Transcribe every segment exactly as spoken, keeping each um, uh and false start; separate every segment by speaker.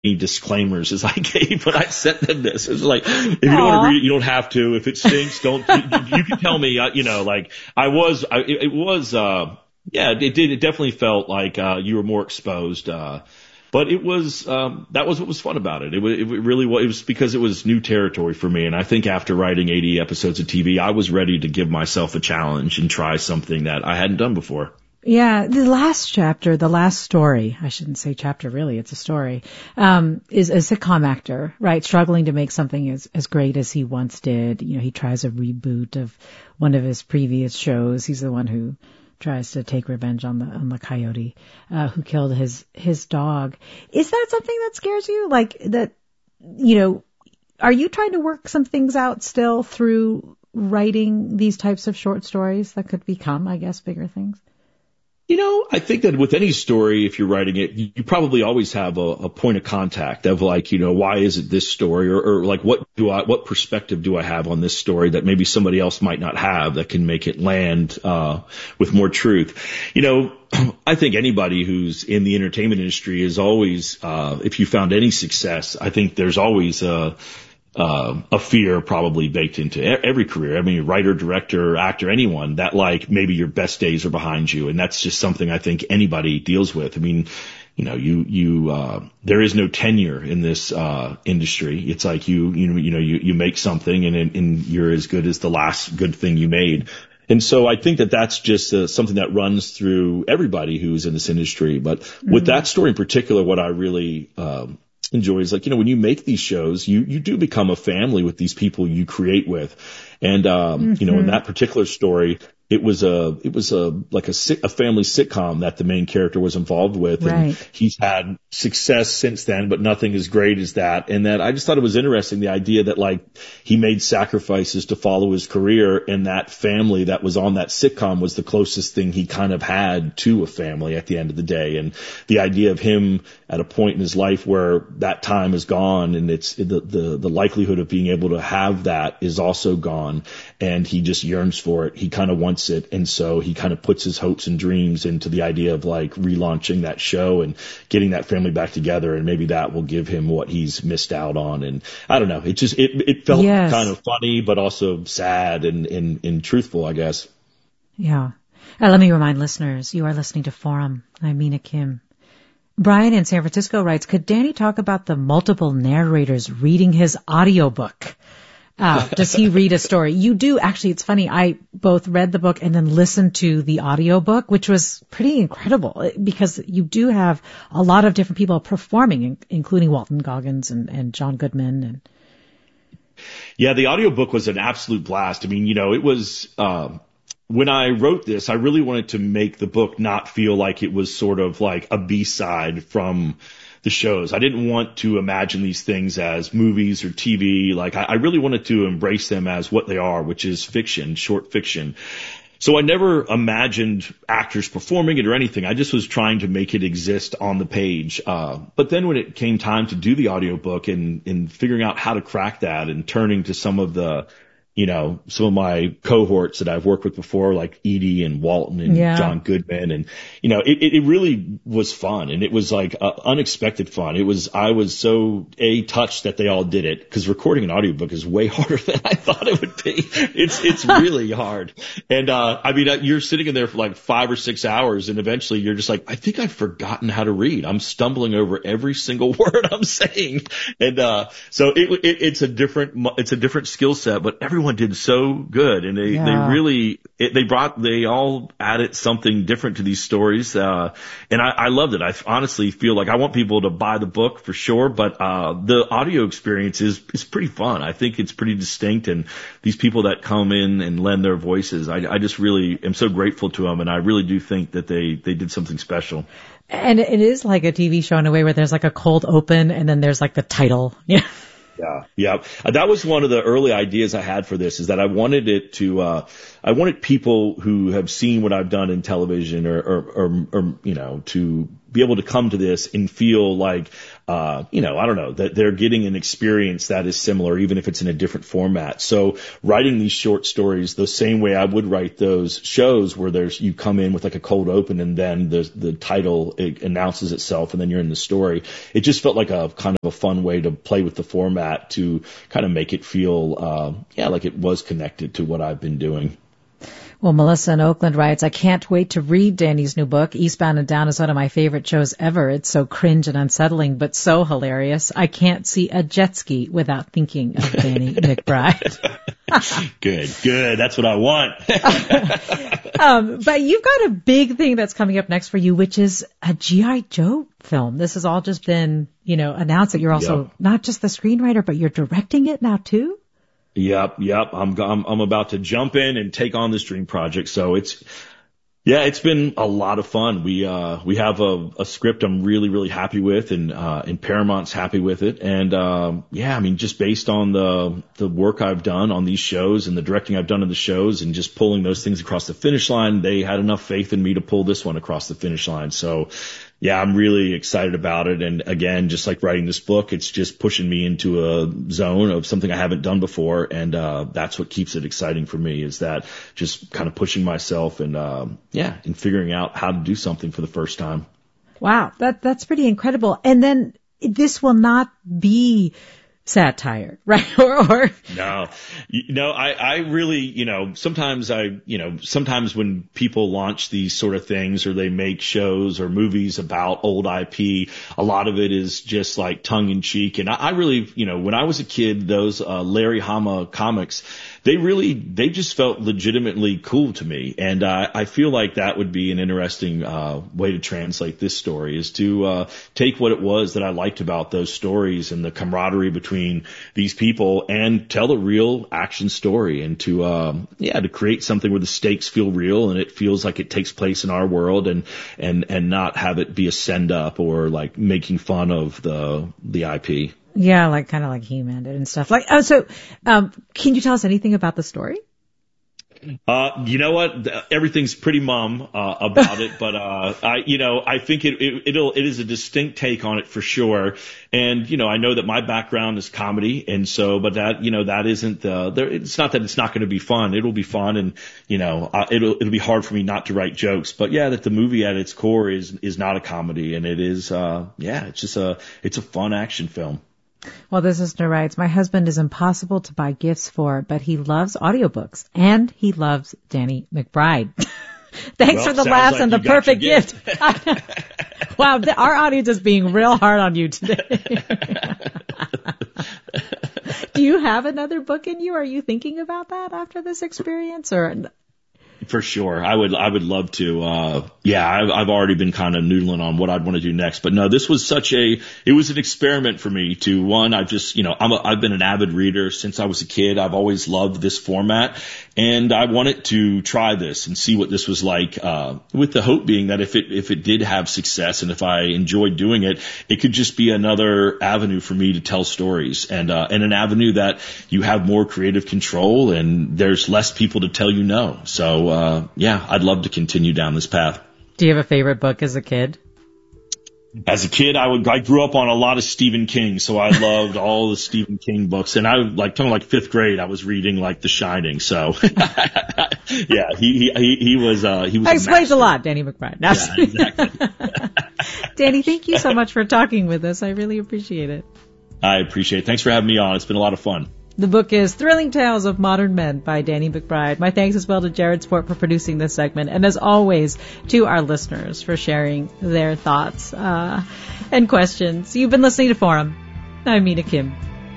Speaker 1: disclaimers as I gave when I sent them this. It was like, if you don't want to read it, you don't have to. If it stinks, don't, you, you can tell me, uh, you know, like I was, I, it, it was, uh, yeah, it did, it definitely felt like, uh, you were more exposed, uh, but it was, um, that was what was fun about it. It, it really was, it was because it was new territory for me. And I think after writing eighty episodes of T V, I was ready to give myself a challenge and try something that I hadn't done before.
Speaker 2: Yeah, the last chapter, the last story, I shouldn't say chapter really, it's a story, um, is a sitcom actor, right, struggling to make something as, as great as he once did. You know, he tries a reboot of one of his previous shows. He's the one who tries to take revenge on the, on the coyote, uh, who killed his, his dog. Is that something that scares you? Like that, you know, are you trying to work some things out still through writing these types of short stories that could become, I guess, bigger things?
Speaker 1: You know, I think that with any story, if you're writing it, you, you probably always have a, a point of contact of like, you know, why is it this story, or, or like what do I, what perspective do I have on this story that maybe somebody else might not have that can make it land, uh, with more truth. You know, I think anybody who's in the entertainment industry is always, uh, if you found any success, I think there's always a, Uh, a fear probably baked into every career. I mean, writer, director, actor, anyone that like maybe your best days are behind you. And that's just something I think anybody deals with. I mean, you know, you, you, uh, there is no tenure in this, uh, industry. It's like you, you know, you know, you, you make something and, and you're as good as the last good thing you made. And so I think that that's just uh, something that runs through everybody who's in this industry. But mm-hmm. with that story in particular, what I really, um, enjoy is like, you know, when you make these shows, you, you do become a family with these people you create with. And, um, mm-hmm. you know, in that particular story, it was a, it was a, like a, a family sitcom that the main character was involved with.
Speaker 2: Right.
Speaker 1: And he's had success since then, but nothing as great as that. And that I just thought it was interesting, the idea that like he made sacrifices to follow his career, and that family that was on that sitcom was the closest thing he kind of had to a family at the end of the day. And the idea of him at a point in his life where that time is gone, and it's the, the, the likelihood of being able to have that is also gone. And he just yearns for it. He kind of wants it. And so he kind of puts his hopes and dreams into the idea of like relaunching that show and getting that family back together. And maybe that will give him what he's missed out on. And I don't know. It just, it, it felt yes. kind of funny, but also sad and, and, and truthful, I guess.
Speaker 2: Yeah. Uh, let me remind listeners, you are listening to Forum. I'm Mina Kim. Brian in San Francisco writes, could Danny talk about the multiple narrators reading his audiobook? Uh, does he read a story? You do. Actually, it's funny. I both read the book and then listened to the audiobook, which was pretty incredible because you do have a lot of different people performing, including Walton Goggins and, and John Goodman. And
Speaker 1: yeah, the audiobook was an absolute blast. I mean, you know, it was, um, when I wrote this, I really wanted to make the book not feel like it was sort of like a B-side from the shows. I didn't want to imagine these things as movies or T V. Like I, I really wanted to embrace them as what they are, which is fiction, short fiction. So I never imagined actors performing it or anything. I just was trying to make it exist on the page. Uh, but then when it came time to do the audiobook and, and figuring out how to crack that and turning to some of the, you know, some of my cohorts that I've worked with before, like Edie and Walton and yeah. John Goodman. And, you know, it, it really was fun. And it was like uh, unexpected fun. It was, I was so a touched that they all did it, because recording an audiobook is way harder than I thought it would be. It's, it's really hard. And, uh, I mean, you're sitting in there for like five or six hours and eventually you're just like, I think I've forgotten how to read. I'm stumbling over every single word I'm saying. And, uh, so it, it it's a different, it's a different skill set, but everyone Everyone did so good, and they, yeah. they really, it, they brought, they all added something different to these stories, uh, and I, I loved it. I honestly feel like I want people to buy the book for sure, but, uh, the audio experience is, is pretty fun. I think it's pretty distinct, and these people that come in and lend their voices, I, I just really am so grateful to them, and I really do think that they, they did something special.
Speaker 2: And it is like a T V show in a way where there's like a cold open, and then there's like the title. Yeah.
Speaker 1: Yeah, yeah. That was one of the early ideas I had for this, is that I wanted it to, uh, I wanted people who have seen what I've done in television or, or, or, or, you know, to be able to come to this and feel like, uh, you know, I don't know, that they're getting an experience that is similar, even if it's in a different format. So writing these short stories the same way I would write those shows where there's, you come in with like a cold open and then the, the title it announces itself and then you're in the story. It just felt like a kind of a fun way to play with the format to kind of make it feel, uh, yeah, like it was connected to what I've been doing.
Speaker 2: Well, Melissa in Oakland writes, I can't wait to read Danny's new book. Eastbound and Down is one of my favorite shows ever. It's so cringe and unsettling, but so hilarious. I can't see a jet ski without thinking of Danny McBride.
Speaker 1: Good, good. That's what I want.
Speaker 2: um, but you've got a big thing that's coming up next for you, which is a G I. Joe film. This has all just been, you know, announced that you're also yep. not just the screenwriter, but you're directing it now too?
Speaker 1: Yep, yep. I'm, I'm, I'm about to jump in and take on this dream project. So it's, yeah, it's been a lot of fun. We, uh, we have a, a script I'm really, really happy with and, uh, and Paramount's happy with it. And, um, yeah, I mean, just based on the, the work I've done on these shows and the directing I've done in the shows and just pulling those things across the finish line, they had enough faith in me to pull this one across the finish line. So, yeah, I'm really excited about it. And again, just like writing this book, it's just pushing me into a zone of something I haven't done before. And, uh, that's what keeps it exciting for me is that just kind of pushing myself and, um, yeah, and figuring out how to do something for the first time.
Speaker 2: Wow. That, that's pretty incredible. And then this will not be satire, right? or, or
Speaker 1: no, you know, I, I really, you know, sometimes I, you know, sometimes when people launch these sort of things or they make shows or movies about old I P, a lot of it is just like tongue in cheek. And I, I really, you know, when I was a kid, those, uh, Larry Hama comics, they really, they just felt legitimately cool to me. And, uh, I feel like that would be an interesting, uh, way to translate this story is to, uh, take what it was that I liked about those stories and the camaraderie between between these people and tell a real action story and to, um, yeah, to create something where the stakes feel real and it feels like it takes place in our world and, and, and not have it be a send up or like making fun of the, the I P.
Speaker 2: Yeah, like kind of like He-Man did and stuff. Like, oh, so, um, can you tell us anything about the story?
Speaker 1: Uh, you know what? Everything's pretty mum, uh, about it, but, uh, I, you know, I think it, it, it'll, it is a distinct take on it for sure. And, you know, I know that my background is comedy. And so, but that, you know, that isn't the, there, it's not that it's not going to be fun. It'll be fun. And, you know, uh, it'll, it'll be hard for me not to write jokes, but yeah, that the movie at its core is, is not a comedy. And it is, uh, yeah, it's just a, it's a fun action film.
Speaker 2: Well, this listener writes, my husband is impossible to buy gifts for, but he loves audiobooks and he loves Danny McBride. Thanks
Speaker 1: well,
Speaker 2: for the laughs
Speaker 1: like
Speaker 2: and the perfect gift. gift. Wow, the, our audience is being real hard on you today. Do you have another book in you? Are you thinking about that after this experience or?
Speaker 1: For sure. I would, I would love to, uh, yeah, I've, I've already been kind of noodling on what I'd want to do next, but no, this was such a, it was an experiment for me to one, I've just, you know, I'm a, I've been an avid reader since I was a kid. I've always loved this format and I wanted to try this and see what this was like, uh, with the hope being that if it, if it did have success and if I enjoyed doing it, it could just be another avenue for me to tell stories and, uh, and an avenue that you have more creative control and there's less people to tell you no. So, Uh, yeah, I'd love to continue down this path.
Speaker 2: Do you have a favorite book as a kid?
Speaker 1: As a kid, I would, I grew up on a lot of Stephen King, so I loved all the Stephen King books. And I, like, talking like fifth grade, I was reading like The Shining. So, yeah, he, he, he was, uh, he was.
Speaker 2: That explains a, a lot, Danny McBride. No.
Speaker 1: Yeah, exactly.
Speaker 2: Danny, thank you so much for talking with us. I really appreciate it.
Speaker 1: I appreciate it. Thanks for having me on. It's been a lot of fun.
Speaker 2: The book is Thrilling Tales of Modern Men by Danny McBride. My thanks as well to Jared Sport for producing this segment. And as always, to our listeners for sharing their thoughts uh, and questions. You've been listening to Forum. I'm Mina Kim.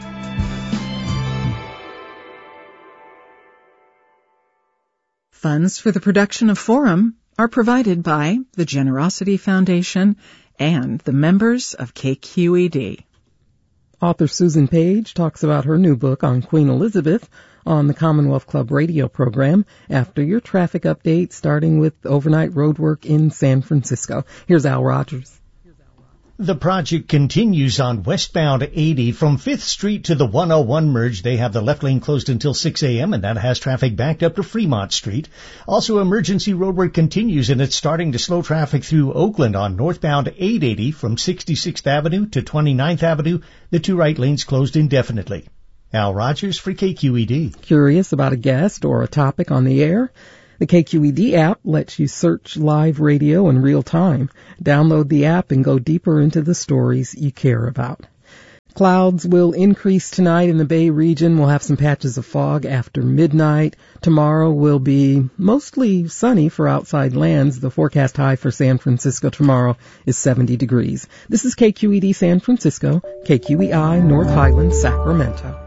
Speaker 3: Funds for the production of Forum are provided by the Generosity Foundation and the members of K Q E D.
Speaker 4: Author Susan Page talks about her new book on Queen Elizabeth on the Commonwealth Club radio program after your traffic update, starting with overnight roadwork in San Francisco. Here's Al Rogers.
Speaker 5: The project continues on westbound eighty from fifth Street to the one oh one merge. They have the left lane closed until six a.m. and that has traffic backed up to Fremont Street. Also, emergency roadwork continues and it's starting to slow traffic through Oakland on northbound eight eighty from sixty-sixth Avenue to twenty-ninth Avenue. The two right lanes closed indefinitely. Al Rogers for K Q E D.
Speaker 4: Curious about a guest or a topic on the air? The K Q E D app lets you search live radio in real time. Download the app and go deeper into the stories you care about. Clouds will increase tonight in the Bay region. We'll have some patches of fog after midnight. Tomorrow will be mostly sunny for outside lands. The forecast high for San Francisco tomorrow is seventy degrees. This is K Q E D San Francisco, K Q E I North Highlands, Sacramento.